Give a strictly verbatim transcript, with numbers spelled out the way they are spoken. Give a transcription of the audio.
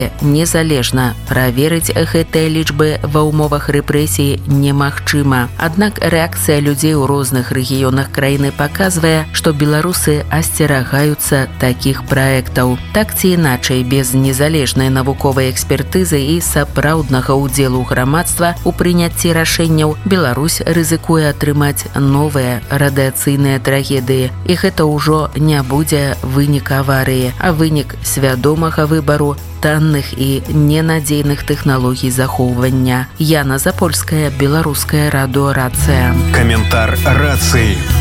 Незалежна праверыць гэтыя лічбы ва ўмовах рэпрэсій немагчыма. Аднак рэакцыя людзей у розных рэгіёнах краіны паказвае, што беларусы асцерагаюцца такіх праектаў. Так ці іначай, без незалежнай навуковай экспертызы і сапраўднага ўдзелу грамадства у прыняцці рашэнняў Беларусь рызыкуе атрымаць новыя радыацыйныя трагедыі. І гэта ўжо не будзе вынік аварыі, а вынік свядомага выбару танных і ненадзейных тэхналогій захоўвання. Яна Запольская, Беларуская радыё Рацыя. Каментар рацыі.